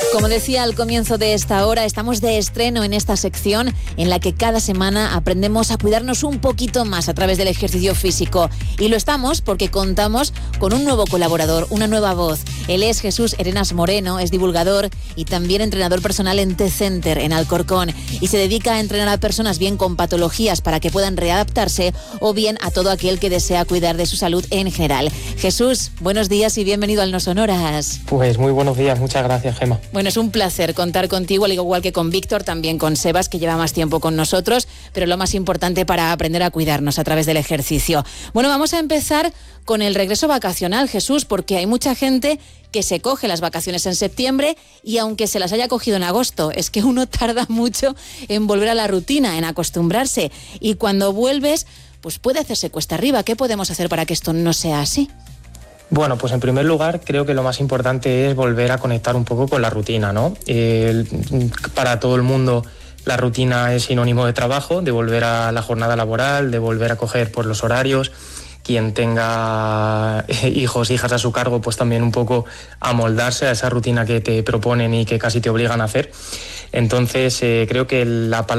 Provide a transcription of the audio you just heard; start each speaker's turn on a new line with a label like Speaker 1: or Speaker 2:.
Speaker 1: Como decía al comienzo de esta hora, estamos de estreno en esta sección en la que cada semana aprendemos a cuidarnos un poquito más a través del ejercicio físico. Y lo estamos porque contamos con un nuevo colaborador, una nueva voz. Él es Jesús Arenas Moreno, es divulgador y también entrenador personal en T-Center, en Alcorcón. Y se dedica a entrenar a personas bien con patologías para que puedan readaptarse o bien a todo aquel que desea cuidar de su salud en general. Jesús, buenos días y bienvenido al No Sonoras.
Speaker 2: Pues muy buenos días, muchas gracias, Gemma.
Speaker 1: Bueno, es un placer contar contigo, al igual que con Víctor, también con Sebas, que lleva más tiempo con nosotros, pero lo más importante para aprender a cuidarnos a través del ejercicio. Bueno, vamos a empezar con el regreso vacacional, Jesús, porque hay mucha gente que se coge las vacaciones en septiembre y aunque se las haya cogido en agosto, es que uno tarda mucho en volver a la rutina, en acostumbrarse. Y cuando vuelves, pues puede hacerse cuesta arriba. ¿Qué podemos hacer para que esto no sea así?
Speaker 2: Bueno, pues en primer lugar creo que lo más importante es volver a conectar un poco con la rutina, ¿no? Para todo el mundo la rutina es sinónimo de trabajo, de volver a la jornada laboral, de volver a coger pues, los horarios. Quien tenga hijos, hijas a su cargo, pues también un poco amoldarse a esa rutina que te proponen y que casi te obligan a hacer. Entonces creo que la palabra